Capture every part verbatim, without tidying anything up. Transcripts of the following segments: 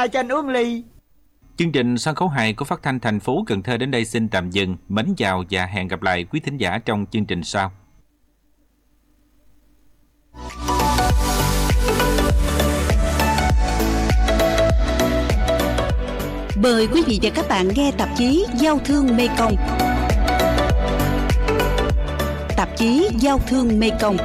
hai cho anh uống ly. Chương trình sân khấu hài của phát thanh thành phố Cần Thơ đến đây xin tạm dừng. Mến chào và hẹn gặp lại quý thính giả trong chương trình sau. Mời quý vị và các bạn nghe tạp chí Giao thương Mekong. Tạp chí Giao thương Mekong.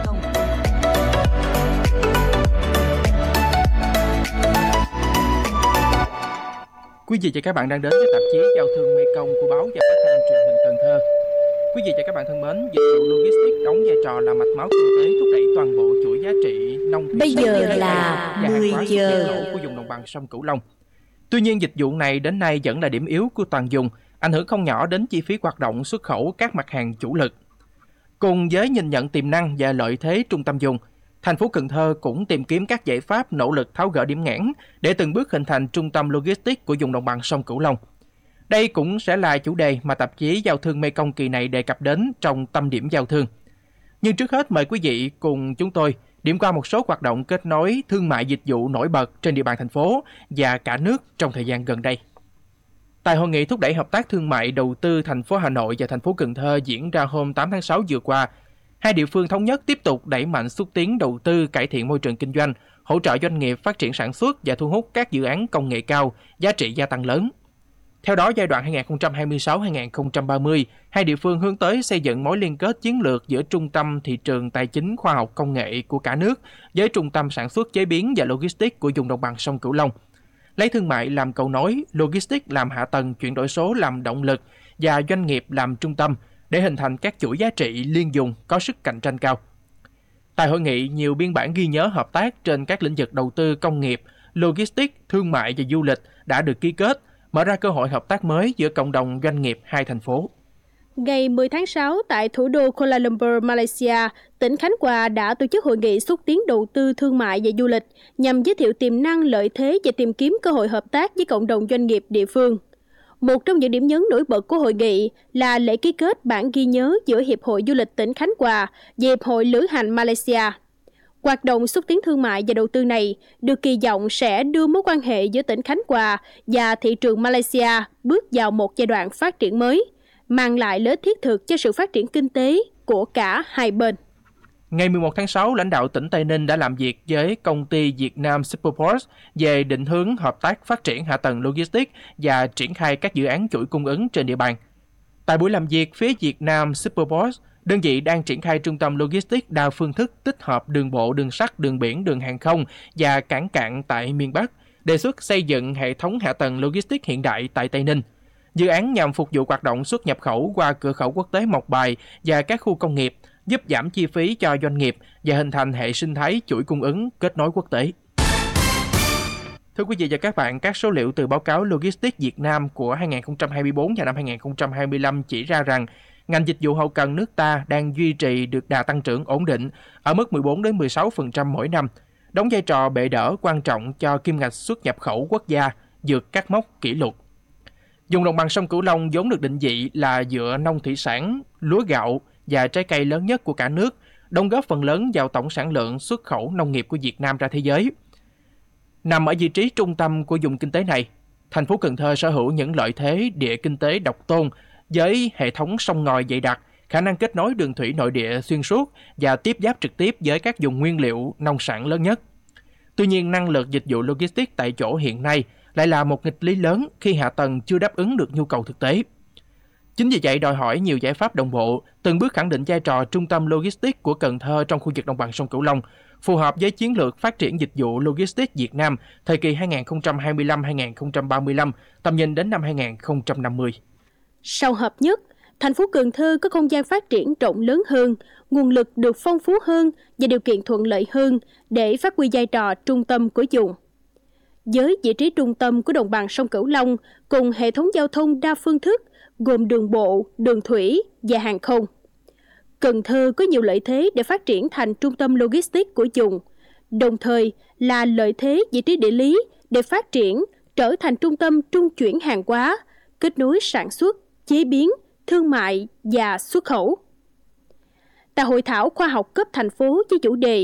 Quý vị và các bạn đang đến với tạp chí Giao thương Mekong của báo và phát thanh truyền hình Cần Thơ. Quý vị và các bạn thân mến, dịch vụ logistics đóng vai trò là mạch máu kinh tế thúc đẩy toàn bộ chuỗi giá trị nông thủy Bây sản giờ là mười giờ của vùng đồng bằng sông Cửu Long. Tuy nhiên, dịch vụ này đến nay vẫn là điểm yếu của toàn vùng, ảnh hưởng không nhỏ đến chi phí hoạt động xuất khẩu các mặt hàng chủ lực. Cùng với nhìn nhận tiềm năng và lợi thế trung tâm vùng, thành phố Cần Thơ cũng tìm kiếm các giải pháp nỗ lực tháo gỡ điểm nghẽn để từng bước hình thành trung tâm logistics của vùng đồng bằng sông Cửu Long. Đây cũng sẽ là chủ đề mà tạp chí Giao thương Mekong kỳ này đề cập đến trong tâm điểm giao thương. Nhưng trước hết mời quý vị cùng chúng tôi điểm qua một số hoạt động kết nối thương mại dịch vụ nổi bật trên địa bàn thành phố và cả nước trong thời gian gần đây. Tại hội nghị thúc đẩy hợp tác thương mại đầu tư thành phố Hà Nội và thành phố Cần Thơ diễn ra hôm tám tháng sáu vừa qua, hai địa phương thống nhất tiếp tục đẩy mạnh xúc tiến đầu tư, cải thiện môi trường kinh doanh, hỗ trợ doanh nghiệp phát triển sản xuất và thu hút các dự án công nghệ cao, giá trị gia tăng lớn. Theo đó, giai đoạn hai nghìn không trăm hai mươi sáu đến hai nghìn không trăm ba mươi, hai địa phương hướng tới xây dựng mối liên kết chiến lược giữa trung tâm thị trường tài chính khoa học công nghệ của cả nước với trung tâm sản xuất chế biến và logistics của vùng đồng bằng sông Cửu Long. Lấy thương mại làm cầu nối, logistics làm hạ tầng, chuyển đổi số làm động lực và doanh nghiệp làm trung tâm để hình thành các chuỗi giá trị liên vùng có sức cạnh tranh cao. Tại hội nghị, nhiều biên bản ghi nhớ hợp tác trên các lĩnh vực đầu tư công nghiệp, logistics, thương mại và du lịch đã được ký kết, mở ra cơ hội hợp tác mới giữa cộng đồng doanh nghiệp hai thành phố. Ngày mười tháng sáu, tại thủ đô Kuala Lumpur, Malaysia, tỉnh Khánh Hòa đã tổ chức hội nghị xúc tiến đầu tư thương mại và du lịch nhằm giới thiệu tiềm năng, lợi thế và tìm kiếm cơ hội hợp tác với cộng đồng doanh nghiệp địa phương. Một trong những điểm nhấn nổi bật của hội nghị là lễ ký kết bản ghi nhớ giữa Hiệp hội Du lịch tỉnh Khánh Hòa và Hiệp hội Lữ hành Malaysia. Hoạt động xúc tiến thương mại và đầu tư này được kỳ vọng sẽ đưa mối quan hệ giữa tỉnh Khánh Hòa và thị trường Malaysia bước vào một giai đoạn phát triển mới, mang lại lợi ích thiết thực cho sự phát triển kinh tế của cả hai bên. Ngày mười một tháng sáu, lãnh đạo tỉnh Tây Ninh đã làm việc với công ty Việt Nam Superports về định hướng hợp tác phát triển hạ tầng logistics và triển khai các dự án chuỗi cung ứng trên địa bàn. Tại buổi làm việc, phía Việt Nam Superports, đơn vị đang triển khai trung tâm logistics đa phương thức tích hợp đường bộ, đường sắt, đường biển, đường hàng không và cảng cạn tại miền Bắc, đề xuất xây dựng hệ thống hạ tầng logistics hiện đại tại Tây Ninh. Dự án nhằm phục vụ hoạt động xuất nhập khẩu qua cửa khẩu quốc tế Mộc Bài và các khu công nghiệp, giúp giảm chi phí cho doanh nghiệp và hình thành hệ sinh thái chuỗi cung ứng kết nối quốc tế. Thưa quý vị và các bạn, các số liệu từ báo cáo Logistics Việt Nam của hai nghìn không trăm hai mươi tư và năm hai nghìn không trăm hai mươi lăm chỉ ra rằng ngành dịch vụ hậu cần nước ta đang duy trì được đà tăng trưởng ổn định ở mức mười bốn đến mười sáu phần trăm mỗi năm, đóng vai trò bệ đỡ quan trọng cho kim ngạch xuất nhập khẩu quốc gia vượt các mốc kỷ lục. Vùng đồng bằng sông Cửu Long vốn được định vị là dựa nông thủy sản, lúa gạo và trái cây lớn nhất của cả nước, đóng góp phần lớn vào tổng sản lượng xuất khẩu nông nghiệp của Việt Nam ra thế giới. Nằm ở vị trí trung tâm của vùng kinh tế này, thành phố Cần Thơ sở hữu những lợi thế địa kinh tế độc tôn với hệ thống sông ngòi dày đặc, khả năng kết nối đường thủy nội địa xuyên suốt và tiếp giáp trực tiếp với các vùng nguyên liệu nông sản lớn nhất. Tuy nhiên, năng lực dịch vụ logistics tại chỗ hiện nay lại là một nghịch lý lớn khi hạ tầng chưa đáp ứng được nhu cầu thực tế. Chính vì vậy đòi hỏi nhiều giải pháp đồng bộ, từng bước khẳng định vai trò trung tâm logistics của Cần Thơ trong khu vực đồng bằng sông Cửu Long, phù hợp với chiến lược phát triển dịch vụ logistics Việt Nam thời kỳ hai nghìn không trăm hai mươi lăm đến hai nghìn không trăm ba mươi lăm, tầm nhìn đến năm hai nghìn không trăm năm mươi. Sau hợp nhất, thành phố Cần Thơ có không gian phát triển rộng lớn hơn, nguồn lực được phong phú hơn và điều kiện thuận lợi hơn để phát huy vai trò trung tâm của vùng. Với vị trí trung tâm của đồng bằng sông Cửu Long cùng hệ thống giao thông đa phương thức gồm đường bộ, đường thủy và hàng không, Cần Thơ có nhiều lợi thế để phát triển thành trung tâm logistics của vùng, đồng thời là lợi thế vị trí địa lý để phát triển trở thành trung tâm trung chuyển hàng hóa, kết nối sản xuất, chế biến, thương mại và xuất khẩu. Tại hội thảo khoa học cấp thành phố với chủ đề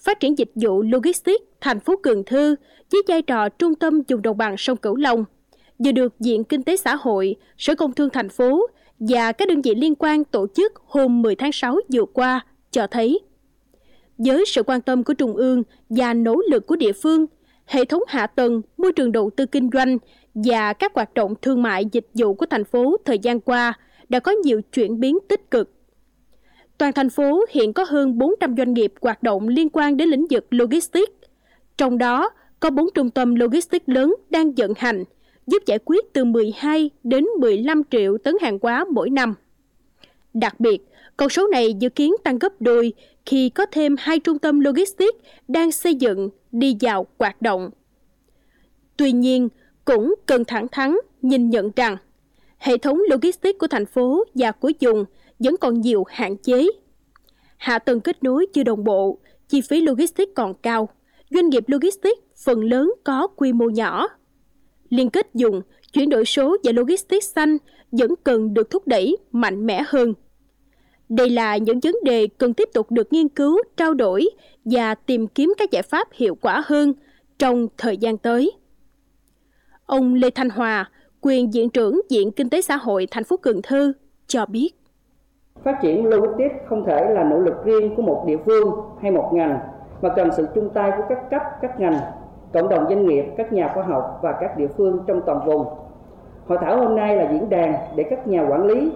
phát triển dịch vụ logistics thành phố Cần Thơ với vai trò trung tâm vùng đồng bằng sông Cửu Long, vừa được Viện Kinh tế Xã hội, Sở Công Thương thành phố và các đơn vị liên quan tổ chức hôm mười tháng sáu vừa qua cho thấy, với sự quan tâm của Trung ương và nỗ lực của địa phương, hệ thống hạ tầng, môi trường đầu tư kinh doanh và các hoạt động thương mại dịch vụ của thành phố thời gian qua đã có nhiều chuyển biến tích cực. Toàn thành phố hiện có hơn bốn trăm doanh nghiệp hoạt động liên quan đến lĩnh vực logistics, trong đó có bốn trung tâm logistics lớn đang vận hành, giúp giải quyết từ mười hai đến mười lăm triệu tấn hàng hóa mỗi năm. Đặc biệt, con số này dự kiến tăng gấp đôi khi có thêm hai trung tâm logistics đang xây dựng đi vào hoạt động. Tuy nhiên, cũng cần thẳng thắn nhìn nhận rằng hệ thống logistics của thành phố và của vùng vẫn còn nhiều hạn chế. Hạ tầng kết nối chưa đồng bộ, chi phí logistics còn cao, doanh nghiệp logistics phần lớn có quy mô nhỏ. Liên kết vùng, chuyển đổi số và logistics xanh vẫn cần được thúc đẩy mạnh mẽ hơn. Đây là những vấn đề cần tiếp tục được nghiên cứu, trao đổi và tìm kiếm các giải pháp hiệu quả hơn trong thời gian tới. Ông Lê Thanh Hòa, quyền Viện trưởng Viện Kinh tế Xã hội thành phố Cần Thơ cho biết. Phát triển logistics không thể là nỗ lực riêng của một địa phương hay một ngành, mà cần sự chung tay của các cấp, các ngành, cộng đồng doanh nghiệp, các nhà khoa học và các địa phương trong toàn vùng. Hội thảo hôm nay là diễn đàn để các nhà quản lý